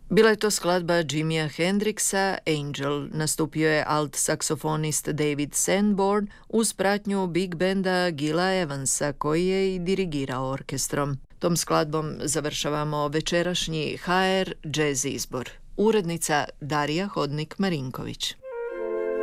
Bila je to skladba Jimija Hendrixa, Angel. Nastupio je alt saksofonist David Sanborn uz pratnju big benda Gila Evansa, koji je i dirigirao orkestrom. Tom skladbom završavamo večerašnji HR Jazz izbor. Urednica Darija Hodnik-Marinković.